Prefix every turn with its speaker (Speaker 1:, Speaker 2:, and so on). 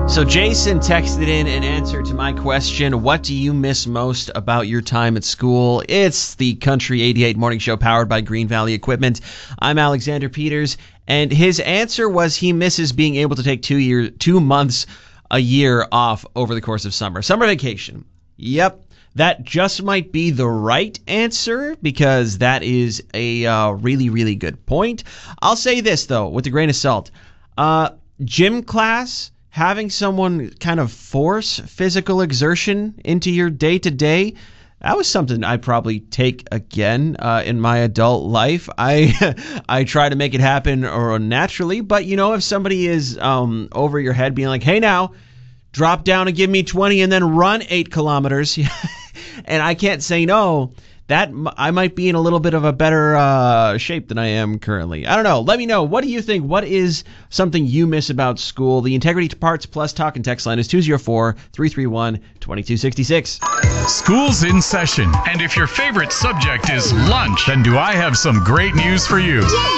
Speaker 1: So Jason texted in an answer to my question, what do you miss most about your time at school? It's the Country 88 Morning Show powered by Green Valley Equipment. I'm Alexander Peters, and his answer was he misses being able to take 2 months a year off over the course of summer. Summer vacation. Yep, that just might be the right answer because that is a really, really good point. I'll say this, though, with a grain of salt. Gym class, having someone kind of force physical exertion into your day-to-day, that was something I'd probably take again in my adult life. I try to make it happen naturally, but, if somebody is over your head being like, hey, now, drop down and give me 20 and then run 8 kilometers, and I can't say no, that I might be in a little bit of a better shape than I am currently. I don't know. Let me know. What do you think? What is something you miss about school? The Integrity Parts Plus talk and text line is 204-331-2266.
Speaker 2: School's in session, and if your favorite subject is lunch, then do I have some great news for you.